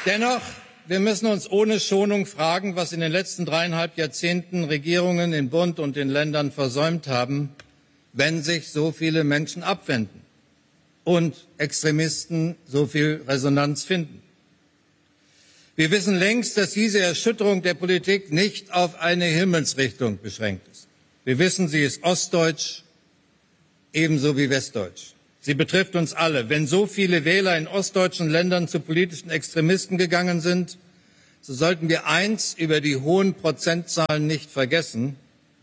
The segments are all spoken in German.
Dennoch, wir müssen uns ohne Schonung fragen, was in den letzten 3,5 Jahrzehnten Regierungen in Bund und in Ländern versäumt haben, wenn sich so viele Menschen abwenden und Extremisten so viel Resonanz finden. Wir wissen längst, dass diese Erschütterung der Politik nicht auf eine Himmelsrichtung beschränkt ist. Wir wissen, sie ist ostdeutsch ebenso wie westdeutsch. Sie betrifft uns alle. Wenn so viele Wähler in ostdeutschen Ländern zu politischen Extremisten gegangen sind, so sollten wir eins über die hohen Prozentzahlen nicht vergessen.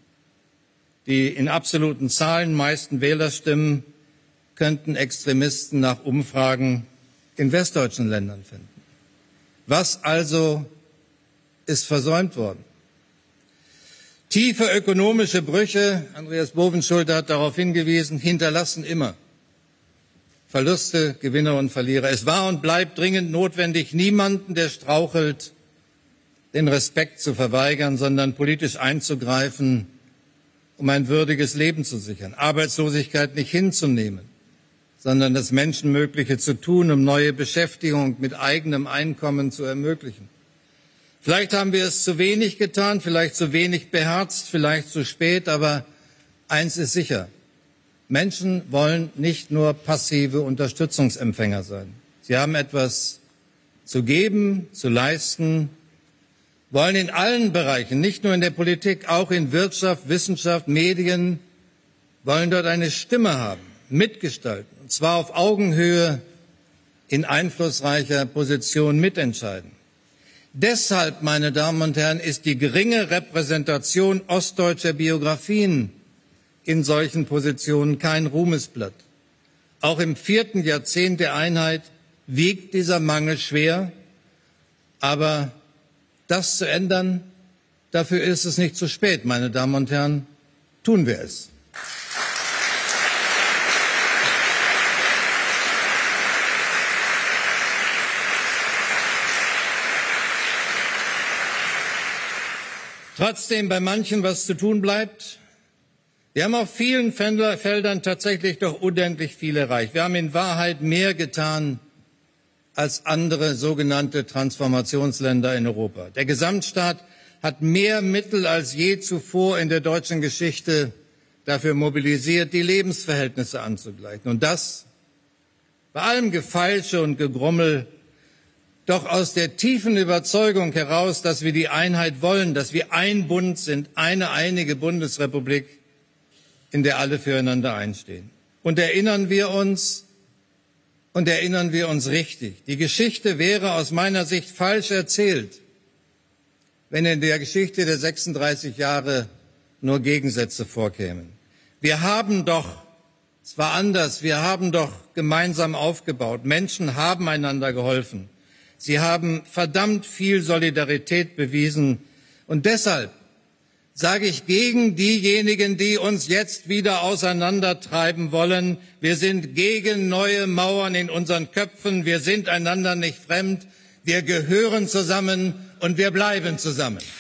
Die in absoluten Zahlen meisten Wählerstimmen könnten Extremisten nach Umfragen in westdeutschen Ländern finden. Was also ist versäumt worden? Tiefe ökonomische Brüche, Andreas Bovenschulte hat darauf hingewiesen, hinterlassen immer Verluste, Gewinner und Verlierer. Es war und bleibt dringend notwendig, niemanden, der strauchelt, den Respekt zu verweigern, sondern politisch einzugreifen, um ein würdiges Leben zu sichern, Arbeitslosigkeit nicht hinzunehmen, sondern das Menschenmögliche zu tun, um neue Beschäftigung mit eigenem Einkommen zu ermöglichen. Vielleicht haben wir es zu wenig getan, vielleicht zu wenig beherzt, vielleicht zu spät, aber eins ist sicher. Menschen wollen nicht nur passive Unterstützungsempfänger sein. Sie haben etwas zu geben, zu leisten, wollen in allen Bereichen, nicht nur in der Politik, auch in Wirtschaft, Wissenschaft, Medien, wollen dort eine Stimme haben, mitgestalten, und zwar auf Augenhöhe in einflussreicher Position mitentscheiden. Deshalb, meine Damen und Herren, ist die geringe Repräsentation ostdeutscher Biografien in solchen Positionen kein Ruhmesblatt. Auch im 4. Jahrzehnt der Einheit wiegt dieser Mangel schwer, aber das zu ändern, dafür ist es nicht zu spät, meine Damen und Herren, tun wir es. Trotzdem bei manchen, was zu tun bleibt. Wir haben auf vielen Feldern tatsächlich doch unendlich viel erreicht. Wir haben in Wahrheit mehr getan als andere sogenannte Transformationsländer in Europa. Der Gesamtstaat hat mehr Mittel als je zuvor in der deutschen Geschichte dafür mobilisiert, die Lebensverhältnisse anzugleichen. Und das bei allem Gefeilsche und Gegrummel doch aus der tiefen Überzeugung heraus, dass wir die Einheit wollen, dass wir ein Bund sind, eine einige Bundesrepublik, in der alle füreinander einstehen. Und erinnern wir uns richtig. Die Geschichte wäre aus meiner Sicht falsch erzählt, wenn in der Geschichte der 36 Jahre nur Gegensätze vorkämen. Wir haben doch, es war anders, wir haben doch gemeinsam aufgebaut. Menschen haben einander geholfen. Sie haben verdammt viel Solidarität bewiesen. Und deshalb sage ich gegen diejenigen, die uns jetzt wieder auseinandertreiben wollen. Wir sind gegen neue Mauern in unseren Köpfen. Wir sind einander nicht fremd. Wir gehören zusammen und wir bleiben zusammen.